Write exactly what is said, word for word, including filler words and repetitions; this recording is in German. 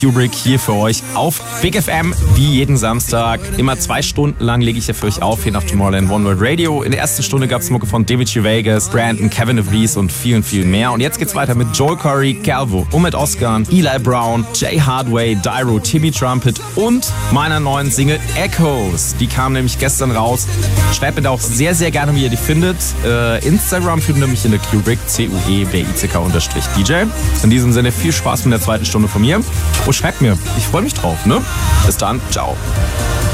Kubrick hier für euch auf Big F M, wie jeden Samstag. Immer zwei Stunden lang lege ich ja für euch auf, hier nach Tomorrowland One World Radio. In der ersten Stunde gab es Mucke von David G. Vegas, Brandon, Kevin DeVries und vielen, vielen mehr. Und jetzt geht's weiter mit Joel Corry, Calvo, Umit Oskan, Eli Brown, Jay Hardway, Dyro, Timmy Trumpet und meiner neuen Single Echoes. Die kam nämlich gestern raus. Schreibt mir da auch sehr, sehr gerne, wie ihr die findet. Äh, Instagram findet ihr mich in der Kubrick, C U E B I C K D J. In diesem Sinne viel Spaß mit der zweiten Stunde von mir. Und schreibt mir. Ich freue mich drauf, ne? Bis dann. Ciao.